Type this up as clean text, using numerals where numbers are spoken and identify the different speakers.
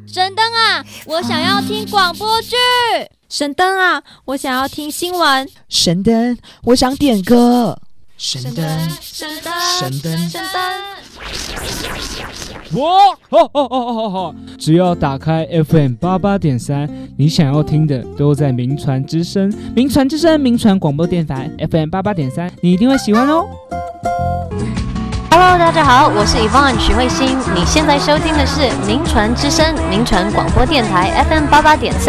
Speaker 1: 神灯啊，我想要听广播剧。
Speaker 2: 神灯啊，我想要听新闻。
Speaker 3: 神灯，我想点歌。神灯，
Speaker 1: 神灯，
Speaker 3: 神灯，
Speaker 1: 神灯。
Speaker 4: 哇！只要打开 FM 88.3，你想要听的都在名传之声。名传之声，名传广播电台 FM 88.3，你一定会喜欢哦。
Speaker 5: Hello， 大家好，我是 Yvonne 许慧欣，你现在收听的是名传之声，名传广播电台 FM 88.3。